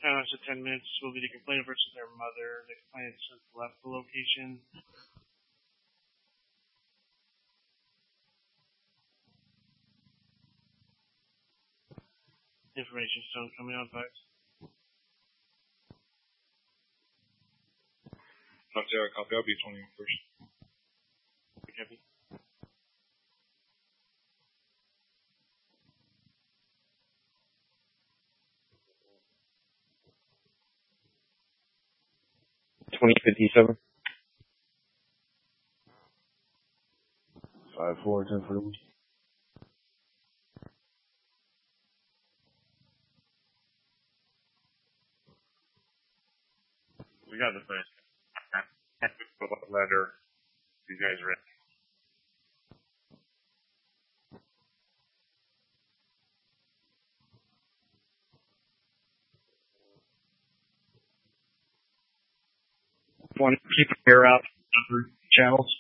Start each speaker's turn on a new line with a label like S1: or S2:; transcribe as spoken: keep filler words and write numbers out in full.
S1: Time lapse of ten minutes will be the complainant versus their mother. The complainant has left the location. Information stone coming on five.
S2: Copy, copy. I'll be twenty first.
S1: Copy.
S3: twenty fifty-seven.
S4: five four, ten forty-one.
S5: We got the first letter. You guys read.
S3: Want to keep your ear out for channels?